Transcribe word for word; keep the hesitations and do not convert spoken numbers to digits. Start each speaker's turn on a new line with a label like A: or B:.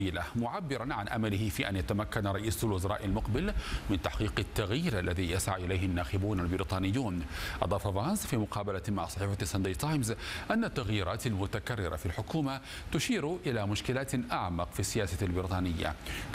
A: معبرا عن أمله في أن يتمكن رئيس الوزراء المقبل من تحقيق التغيير الذي يسعى إليه الناخبون البريطانيون. أضاف فانس في مقابلة مع صحيفة ساندي تايمز أن التغييرات المتكررة في الحكومة تشير إلى مشكلات أعمق في السياسة البريطانية.